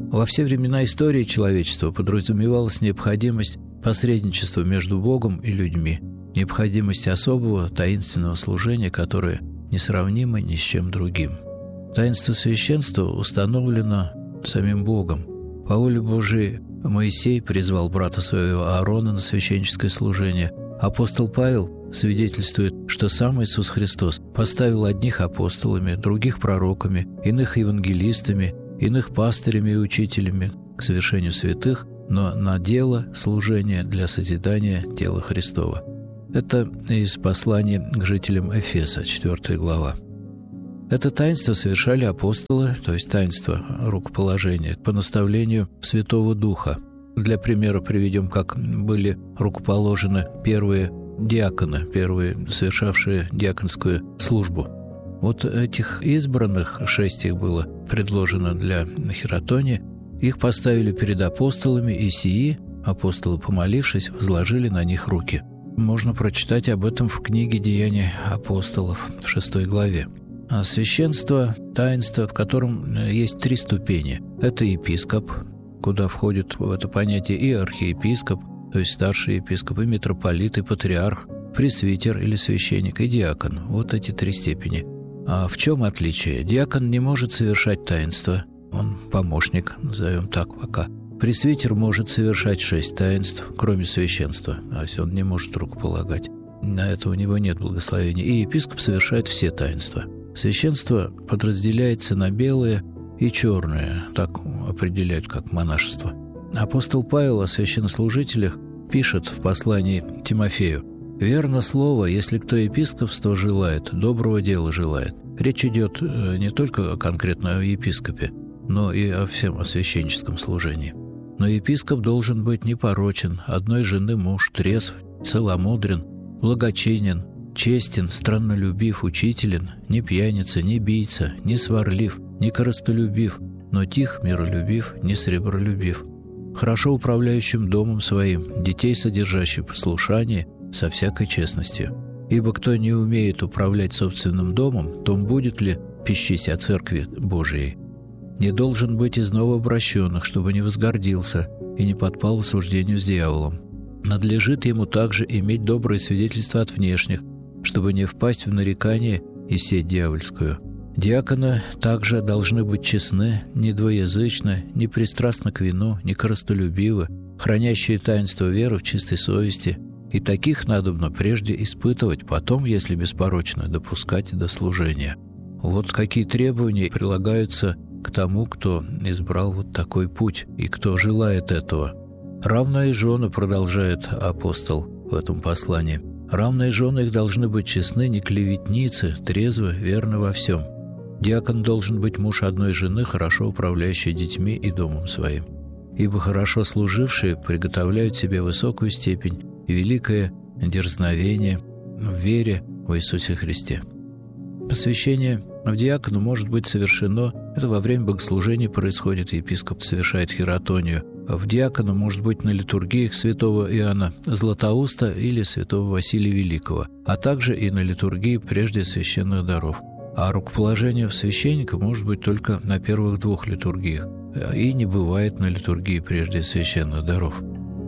Во все времена истории человечества подразумевалась необходимость посредничества между Богом и людьми, необходимость особого таинственного служения, которое несравнимо ни с чем другим. Таинство священства установлено самим Богом. По воле Божией Моисей призвал брата своего Аарона на священническое служение. Апостол Павел свидетельствует, что сам Иисус Христос поставил одних апостолами, других пророками, иных евангелистами, иных пастырями и учителями к совершению святых, но на дело служения для созидания тела Христова. Это из послания к жителям Эфеса, 4 глава. Это таинство совершали апостолы, то есть таинство рукоположения, по наставлению Святого Духа. Для примера приведем, как были рукоположены первые диаконы, первые совершавшие диаконскую службу. Вот этих избранных, 6 их было предложено для хиротонии, их поставили перед апостолами, и сии, апостолы, помолившись, возложили на них руки. Можно прочитать об этом в книге «Деяния апостолов» в 6 главе. А священство – таинство, в котором есть 3 ступени. Это епископ, куда входит в это понятие и архиепископ, то есть старший епископ, и митрополит, и патриарх, пресвитер или священник, и диакон. Вот эти 3 степени. А в чем отличие? Диакон не может совершать таинство, он помощник, назовем так пока. Пресвитер может совершать 6 таинств, кроме священства, то есть он не может рукополагать. На это у него нет благословения. И епископ совершает все таинства. Священство подразделяется на белое и черное, так определяют как монашество. Апостол Павел о священнослужителях пишет в послании Тимофею: «Верно слово, если кто епископство желает, доброго дела желает». Речь идет не только конкретно о епископе, но и о всем, о священническом служении. Но епископ должен быть непорочен, одной жены муж, трезв, целомудрен, благочинен, честен, страннолюбив, учителен, не пьяница, не бийца, не сварлив, не корыстолюбив, но тих, миролюбив, не сребролюбив, хорошо управляющим домом своим, детей содержащих в послушании, со всякой честностью. Ибо кто не умеет управлять собственным домом, том будет ли пищись о церкви Божией. Не должен быть из новообращенных, чтобы не возгордился и не подпал в осуждению с дьяволом. Надлежит ему также иметь доброе свидетельство от внешних, чтобы не впасть в нарекание и сеть дьявольскую. Диаконы также должны быть честны, не двоязычны, не пристрастны к вину, не корыстолюбивы, хранящие таинство веры в чистой совести, и таких надобно прежде испытывать, потом, если беспорочно, допускать до служения. Вот какие требования прилагаются к тому, кто избрал вот такой путь и кто желает этого. «Равно и жены», продолжает апостол в этом послании, «равно и жены их должны быть честны, не клеветницы, трезвы, верны во всем. Диакон должен быть муж одной жены, хорошо управляющий детьми и домом своим. Ибо хорошо служившие приготовляют себе высокую степень и великое дерзновение в вере в Иисусе Христе». Посвящение в диакону может быть совершено, это во время богослужения происходит, епископ совершает хиротонию. В диакону может быть на литургиях святого Иоанна Златоуста или святого Василия Великого, а также и на литургии прежде священных даров. А рукоположение в священника может быть только на первых 2 литургиях, и не бывает на литургии прежде священных даров.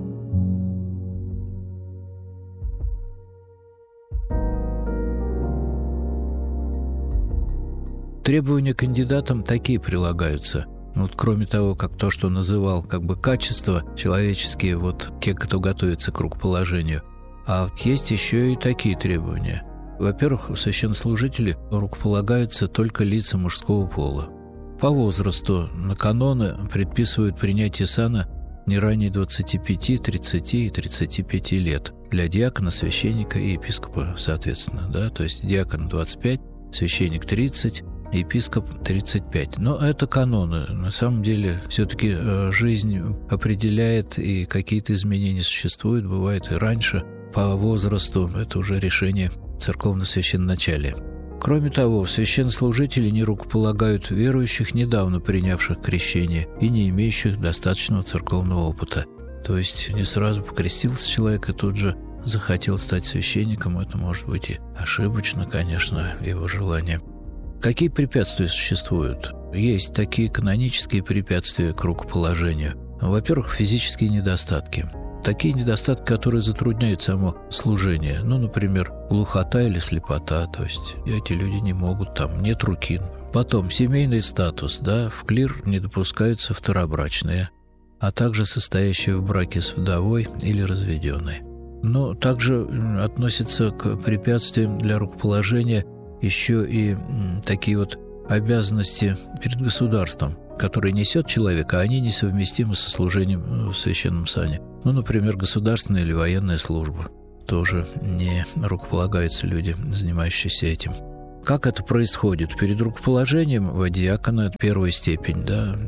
Требования к кандидатам такие прилагаются. Вот кроме того, как то, что называл качества человеческие, вот те, кто готовится к рукоположению, а есть еще и такие требования. Во-первых, священнослужители рукополагаются только лица мужского пола. По возрасту на каноны предписывают принятие сана не ранее 25, 30 и 35 лет. Для диакона, священника и епископа, соответственно. Да? То есть диакон 25, священник 30, епископ 35. Но это каноны. На самом деле, все-таки жизнь определяет, и какие-то изменения существуют, бывает и раньше. По возрасту это уже решение церковно-священноначалия. Кроме того, священнослужители не рукополагают верующих, недавно принявших крещение и не имеющих достаточного церковного опыта. То есть не сразу покрестился человек и тут же захотел стать священником. Это может быть и ошибочно, конечно, его желание. Какие препятствия существуют? Есть такие канонические препятствия к рукоположению. Во-первых, физические недостатки. Такие недостатки, которые затрудняют само служение. Например, глухота или слепота. То есть эти люди не могут, там нет руки. Потом семейный статус. В клир не допускаются второбрачные, а также состоящие в браке с вдовой или разведенной. Но также относятся к препятствиям для рукоположения еще и такие вот обязанности перед государством, которые несет человек, а они несовместимы со служением в священном сане. Например, государственная или военная служба. Тоже не рукополагаются люди, занимающиеся этим. Как это происходит? Перед рукоположением в диакона первой степень,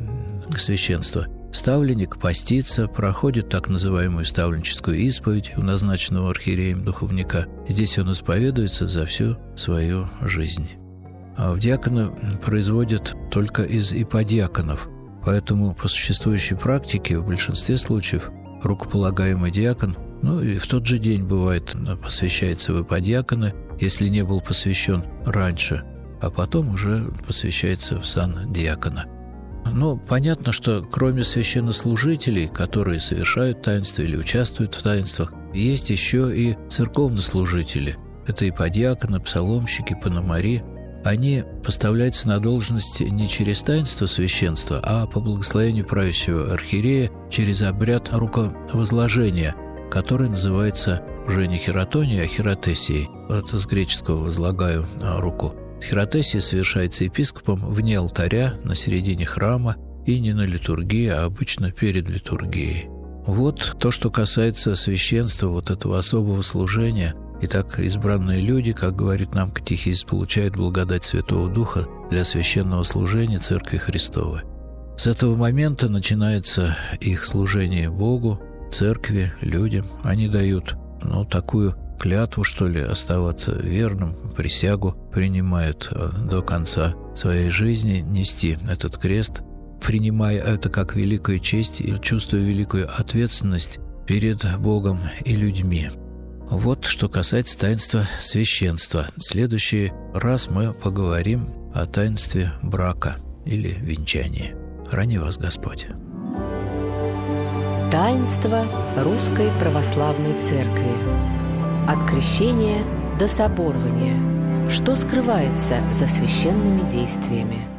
священства, ставленник постится, проходит так называемую ставленническую исповедь у назначенного архиереем духовника. Здесь он исповедуется за всю свою жизнь. А в диакона производят только из иподиаконов. Поэтому по существующей практике в большинстве случаев рукополагаемый диакон, и в тот же день бывает посвящается в иподиаконы, если не был посвящен раньше, а потом уже посвящается в сан диакона. Понятно, что кроме священнослужителей, которые совершают таинства или участвуют в таинствах, есть еще и церковнослужители. Это иподиаконы, псаломщики, пономари. Они поставляются на должность не через таинство священства, а по благословению правящего архиерея через обряд руковозложения, который называется уже не хиротонией, а хиротесией. Это с греческого «возлагаю руку». Хиротесия совершается епископом вне алтаря, на середине храма, и не на литургии, а обычно перед литургией. Вот то, что касается священства, этого особого служения. Итак, избранные люди, как говорит нам катехизис, получают благодать Святого Духа для священного служения Церкви Христовой. С этого момента начинается их служение Богу, Церкви, людям. Они дают, такую клятву, оставаться верным, присягу принимают до конца своей жизни, нести этот крест, принимая это как великую честь и чувствуя великую ответственность перед Богом и людьми. Вот что касается таинства священства. В следующий раз мы поговорим о таинстве брака или венчании. Храни вас Господь. Таинство Русской Православной Церкви. От крещения до соборования. Что скрывается за священными действиями?